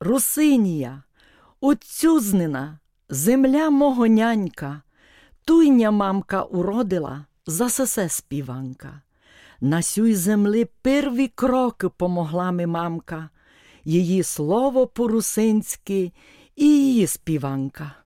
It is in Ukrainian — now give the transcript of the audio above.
Русинія, отцюзнина, земля мого нянька, туйня мамка уродила, за сесе співанка. На сюй землі перві кроки помогла ми мамка, її слово по-русинськи і її співанка.